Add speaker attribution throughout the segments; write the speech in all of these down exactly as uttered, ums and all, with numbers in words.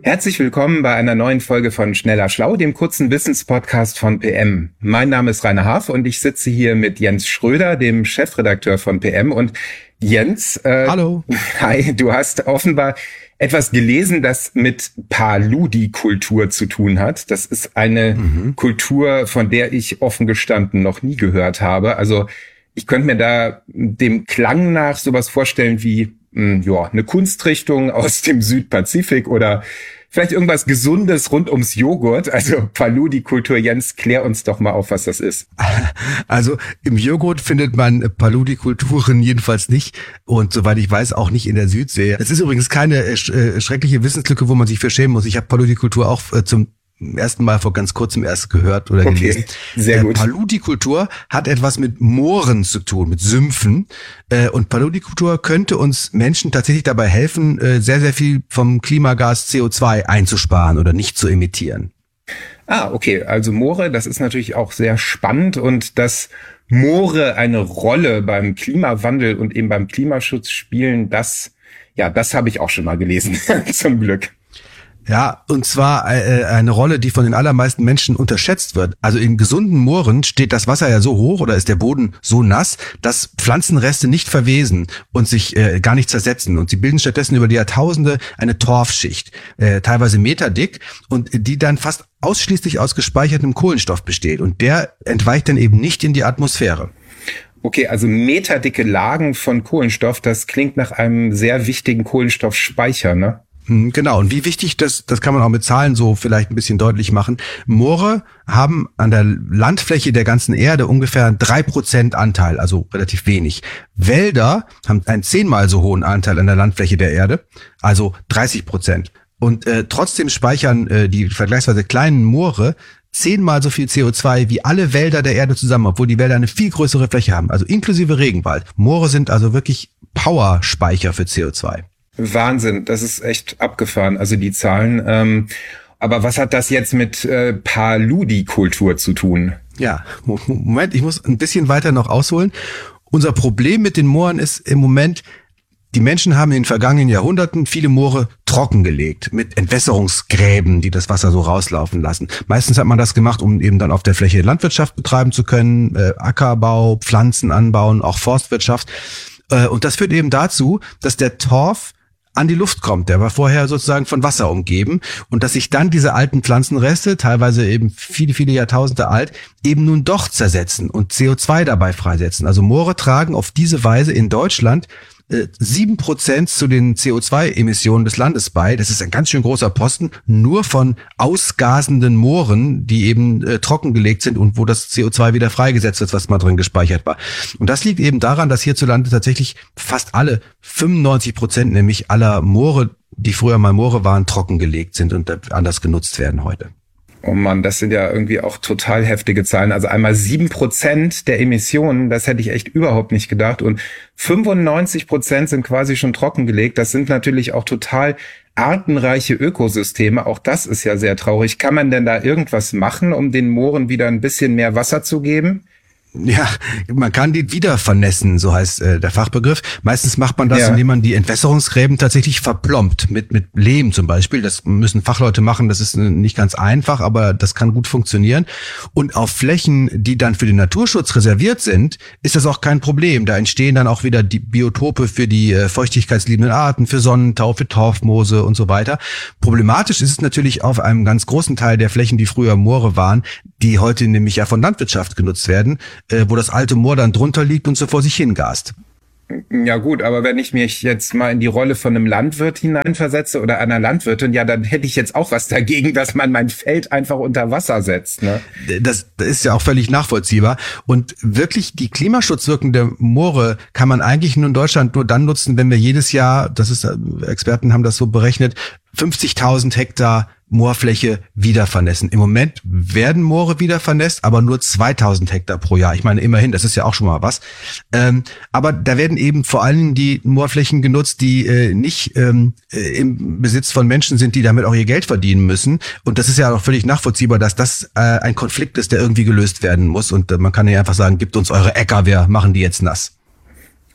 Speaker 1: Herzlich willkommen bei einer neuen Folge von Schneller Schlau, dem kurzen Wissenspodcast von P M. Mein Name ist Rainer Haaf und ich sitze hier mit Jens Schröder, dem Chefredakteur von P M. Und Jens, äh,
Speaker 2: hallo.
Speaker 1: Hi, du hast offenbar etwas gelesen, das mit Paludikultur zu tun hat. Das ist eine mhm. Kultur, von der ich offen gestanden noch nie gehört habe. Also ich könnte mir da dem Klang nach sowas vorstellen wie mh, ja, eine Kunstrichtung aus dem Südpazifik oder vielleicht irgendwas Gesundes rund ums Joghurt. Also Paludikultur. Jens, klär uns doch mal auf, was das ist.
Speaker 2: Also im Joghurt findet man Paludikulturen jedenfalls nicht und soweit ich weiß auch nicht in der Südsee. Es ist übrigens keine äh, schreckliche Wissenslücke, wo man sich für schämen muss. Ich habe Paludikultur auch äh, zum ersten Mal vor ganz kurzem erst gehört oder
Speaker 1: okay,
Speaker 2: gelesen.
Speaker 1: Sehr gut.
Speaker 2: Äh, Paludikultur hat etwas mit Mooren zu tun, mit Sümpfen. Äh, und Paludikultur könnte uns Menschen tatsächlich dabei helfen, äh, sehr, sehr viel vom Klimagas C O zwei einzusparen oder nicht zu emittieren.
Speaker 1: Ah, okay. Also Moore, das ist natürlich auch sehr spannend und dass Moore eine Rolle beim Klimawandel und eben beim Klimaschutz spielen, das, ja, das habe ich auch schon mal gelesen. Zum Glück.
Speaker 2: Ja, und zwar äh, eine Rolle, die von den allermeisten Menschen unterschätzt wird. Also in gesunden Mooren steht das Wasser ja so hoch oder ist der Boden so nass, dass Pflanzenreste nicht verwesen und sich äh, gar nicht zersetzen. Und sie bilden stattdessen über die Jahrtausende eine Torfschicht, äh, teilweise meterdick, und die dann fast ausschließlich aus gespeichertem Kohlenstoff besteht. Und der entweicht dann eben nicht in die Atmosphäre.
Speaker 1: Okay, also meterdicke Lagen von Kohlenstoff, das klingt nach einem sehr wichtigen Kohlenstoffspeicher, ne?
Speaker 2: Genau, und wie wichtig das, das kann man auch mit Zahlen so vielleicht ein bisschen deutlich machen. Moore haben an der Landfläche der ganzen Erde ungefähr drei Prozent Anteil, also relativ wenig. Wälder haben einen zehnmal so hohen Anteil an der Landfläche der Erde, also dreißig Prozent. Und äh, trotzdem speichern äh, die vergleichsweise kleinen Moore zehnmal so viel C O zwei wie alle Wälder der Erde zusammen, obwohl die Wälder eine viel größere Fläche haben, also inklusive Regenwald. Moore sind also wirklich Powerspeicher für C O zwei.
Speaker 1: Wahnsinn, das ist echt abgefahren, also die Zahlen. Ähm, aber was hat das jetzt mit äh, Paludikultur zu tun?
Speaker 2: Ja, Moment, ich muss ein bisschen weiter noch ausholen. Unser Problem mit den Mooren ist im Moment, die Menschen haben in den vergangenen Jahrhunderten viele Moore trockengelegt mit Entwässerungsgräben, die das Wasser so rauslaufen lassen. Meistens hat man das gemacht, um eben dann auf der Fläche Landwirtschaft betreiben zu können, äh, Ackerbau, Pflanzen anbauen, auch Forstwirtschaft. Äh, und das führt eben dazu, dass der Torf an die Luft kommt. Der war vorher sozusagen von Wasser umgeben und dass sich dann diese alten Pflanzenreste, teilweise eben viele, viele Jahrtausende alt, eben nun doch zersetzen und C O zwei dabei freisetzen. Also Moore tragen auf diese Weise in Deutschland sieben Prozent zu den C O zwei Emissionen des Landes bei. Das ist ein ganz schön großer Posten, nur von ausgasenden Mooren, die eben äh, trockengelegt sind und wo das C O zwei wieder freigesetzt wird, was mal drin gespeichert war. Und das liegt eben daran, dass hierzulande tatsächlich fast alle, fünfundneunzig Prozent nämlich aller Moore, die früher mal Moore waren, trockengelegt sind und anders genutzt werden heute.
Speaker 1: Oh Mann, das sind ja irgendwie auch total heftige Zahlen. Also einmal sieben Prozent der Emissionen, das hätte ich echt überhaupt nicht gedacht. Und fünfundneunzig Prozent sind quasi schon trockengelegt. Das sind natürlich auch total artenreiche Ökosysteme. Auch das ist ja sehr traurig. Kann man denn da irgendwas machen, um den Mooren wieder ein bisschen mehr Wasser zu geben?
Speaker 2: Ja, man kann die wieder vernässen, so heißt äh, der Fachbegriff. Meistens macht man das, ja, indem man die Entwässerungsgräben tatsächlich verplombt, mit mit Lehm zum Beispiel. Das müssen Fachleute machen, das ist nicht ganz einfach, aber das kann gut funktionieren. Und auf Flächen, die dann für den Naturschutz reserviert sind, ist das auch kein Problem. Da entstehen dann auch wieder die Biotope für die äh, feuchtigkeitsliebenden Arten, für Sonnentau, für Torfmoose und so weiter. Problematisch ist es natürlich auf einem ganz großen Teil der Flächen, die früher Moore waren, die heute nämlich ja von Landwirtschaft genutzt werden, äh, wo das alte Moor dann drunter liegt und so vor sich hingast.
Speaker 1: Ja gut, aber wenn ich mich jetzt mal in die Rolle von einem Landwirt hineinversetze oder einer Landwirtin, ja, dann hätte ich jetzt auch was dagegen, dass man mein Feld einfach unter Wasser setzt, ne?
Speaker 2: Das, das ist ja auch völlig nachvollziehbar. Und wirklich die klimaschutzwirkende Moore kann man eigentlich nur in Deutschland nur dann nutzen, wenn wir jedes Jahr, das ist, Experten haben das so berechnet, fünfzigtausend Hektar Moorfläche wieder vernässen. Im Moment werden Moore wieder vernässt, aber nur zweitausend Hektar pro Jahr. Ich meine, immerhin, das ist ja auch schon mal was. Ähm, aber da werden eben vor allem die Moorflächen genutzt, die äh, nicht ähm, im Besitz von Menschen sind, die damit auch ihr Geld verdienen müssen. Und das ist ja auch völlig nachvollziehbar, dass das äh, ein Konflikt ist, der irgendwie gelöst werden muss. Und äh, man kann ja einfach sagen, gibt uns eure Äcker, wir machen die jetzt nass.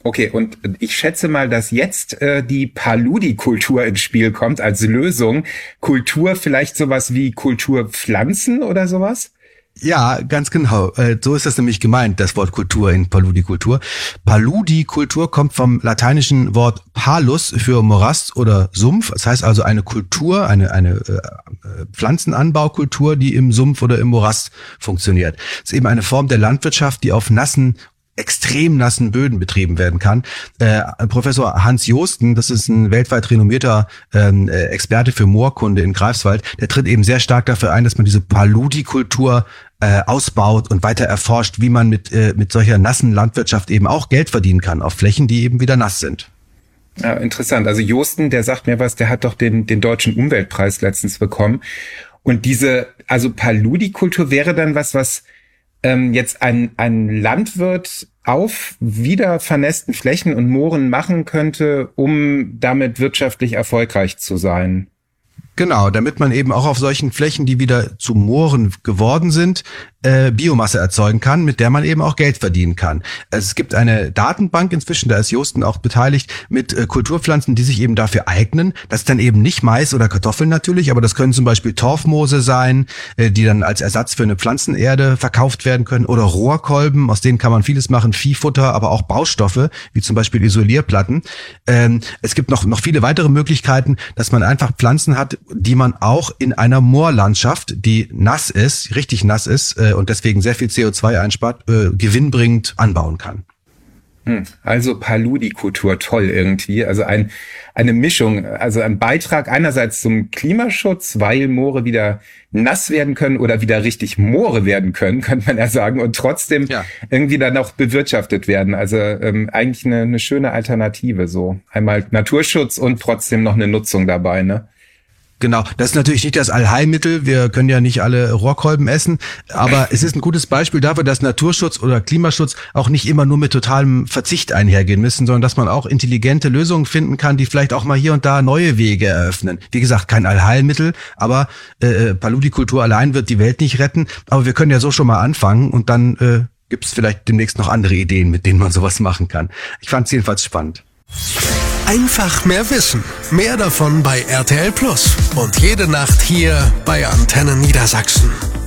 Speaker 1: Okay, und ich schätze mal, dass jetzt äh, die Paludikultur ins Spiel kommt als Lösung. Kultur vielleicht sowas wie Kulturpflanzen oder sowas?
Speaker 2: Ja, ganz genau. So ist das nämlich gemeint, das Wort Kultur in Paludikultur. Paludikultur kommt vom lateinischen Wort palus für Morast oder Sumpf. Das heißt also eine Kultur, eine eine äh, Pflanzenanbaukultur, die im Sumpf oder im Morast funktioniert. Das ist eben eine Form der Landwirtschaft, die auf nassen extrem nassen Böden betrieben werden kann. Äh, Professor Hans Joosten, das ist ein weltweit renommierter ähm, Experte für Moorkunde in Greifswald, der tritt eben sehr stark dafür ein, dass man diese Paludikultur äh, ausbaut und weiter erforscht, wie man mit äh, mit solcher nassen Landwirtschaft eben auch Geld verdienen kann auf Flächen, die eben wieder nass sind.
Speaker 1: Ja, interessant. Also Joosten, der sagt mir was, der hat doch den den deutschen Umweltpreis letztens bekommen. Und diese, also Paludikultur wäre dann was, was jetzt ein, ein Landwirt auf wieder vernässten Flächen und Mooren machen könnte, um damit wirtschaftlich erfolgreich zu sein.
Speaker 2: Genau, damit man eben auch auf solchen Flächen, die wieder zu Mooren geworden sind, äh, Biomasse erzeugen kann, mit der man eben auch Geld verdienen kann. Also es gibt eine Datenbank inzwischen, da ist Joosten auch beteiligt, mit äh, Kulturpflanzen, die sich eben dafür eignen. Das ist dann eben nicht Mais oder Kartoffeln natürlich, aber das können zum Beispiel Torfmoose sein, äh, die dann als Ersatz für eine Pflanzenerde verkauft werden können, oder Rohrkolben, aus denen kann man vieles machen, Viehfutter, aber auch Baustoffe, wie zum Beispiel Isolierplatten. Ähm, es gibt noch, noch viele weitere Möglichkeiten, dass man einfach Pflanzen hat, die man auch in einer Moorlandschaft, die nass ist, richtig nass ist äh, und deswegen sehr viel C O zwei einspart, äh, gewinnbringend anbauen kann.
Speaker 1: Hm, also Paludikultur, toll irgendwie. Also ein eine Mischung, also ein Beitrag einerseits zum Klimaschutz, weil Moore wieder nass werden können oder wieder richtig Moore werden können, könnte man ja sagen, und trotzdem ja. irgendwie dann auch bewirtschaftet werden. Also ähm, eigentlich eine, eine schöne Alternative so. Einmal Naturschutz und trotzdem noch eine Nutzung dabei, ne?
Speaker 2: Genau, das ist natürlich nicht das Allheilmittel, wir können ja nicht alle Rohrkolben essen, aber es ist ein gutes Beispiel dafür, dass Naturschutz oder Klimaschutz auch nicht immer nur mit totalem Verzicht einhergehen müssen, sondern dass man auch intelligente Lösungen finden kann, die vielleicht auch mal hier und da neue Wege eröffnen. Wie gesagt, kein Allheilmittel, aber äh, Paludikultur allein wird die Welt nicht retten, aber wir können ja so schon mal anfangen und dann äh, gibt es vielleicht demnächst noch andere Ideen, mit denen man sowas machen kann. Ich fand es jedenfalls spannend.
Speaker 3: Einfach mehr Wissen. Mehr davon bei R T L Plus. Und jede Nacht hier bei Antenne Niedersachsen.